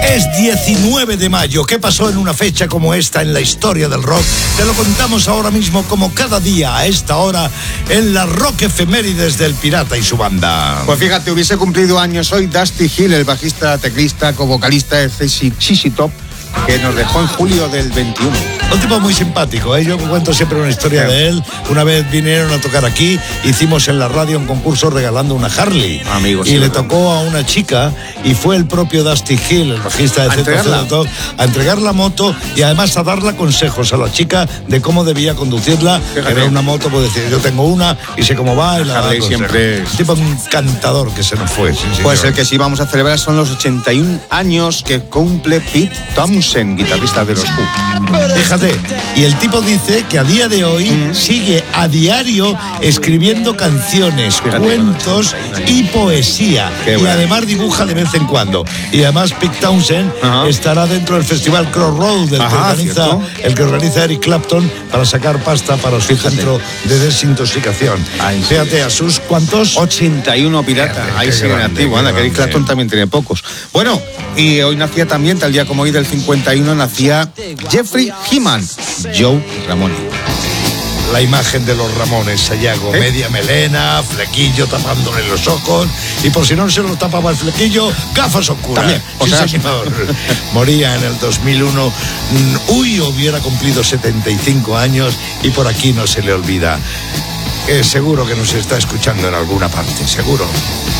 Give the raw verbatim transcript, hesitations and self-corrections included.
Es diecinueve de mayo. ¿Qué pasó en una fecha como esta en la historia del rock? Te lo contamos ahora mismo, como cada día a esta hora, en la Rock Efemérides del Pirata y su banda. Pues fíjate, hubiese cumplido años hoy Dusty Hill, el bajista, teclista, co-vocalista de Z Z Top, que nos dejó en julio del veintiuno. Un tipo muy simpático, ¿eh? Yo cuento siempre una historia sí. de él. Una vez vinieron a tocar aquí, hicimos en la radio un concurso regalando una Harley. Amigos, y sí, le ¿verdad? tocó a una chica y fue el propio Dusty Hill, el bajista de Z Z Top, a entregar la moto y además a darle consejos a la chica de cómo debía conducirla. Fíjate. Era una moto, pues decir, yo tengo una y sé cómo va. Y la Harley siempre es... Un tipo encantador que se nos fue. Sí, pues el que sí vamos a celebrar son los ochenta y un años que cumple Pete Townshend, guitarrista de los Who. Fíjate, y el tipo dice que a día de hoy mm. sigue a diario escribiendo canciones, Fíjate, cuentos y poesía. Qué y bueno. Además dibuja de vez en cuando. Y además Pete Townshend Ajá. estará dentro del festival Crossroads, del Ajá, que organiza, el que organiza Eric Clapton, para sacar pasta para su Fíjate. centro de desintoxicación. Ay, Fíjate, sí. a sus ¿cuántos? ochenta y uno, pirata. Qué, Ahí sigue activo. Anda, que Eric Clapton también tiene pocos. Bueno, y hoy nacía también, tal día como hoy del cincuenta y uno, nacía Jeffrey Heeman, Joe Ramone. La imagen de los Ramones, Sayago, ¿Eh? media melena, flequillo tapándole los ojos, y por si no se lo tapaba el flequillo, gafas oscuras. También, o sí, sea, señor. Moría en el dos mil uno. Uy, hubiera cumplido setenta y cinco años y por aquí no se le olvida. Eh, seguro que nos está escuchando en alguna parte, seguro.